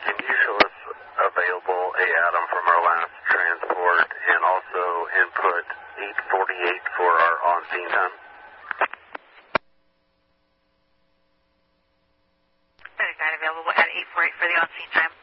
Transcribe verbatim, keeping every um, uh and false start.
can you show us available A Adam from our last transport and also input eight forty-eight for our on-scene time? thirty-nine available at eight forty-eight for the on-scene time.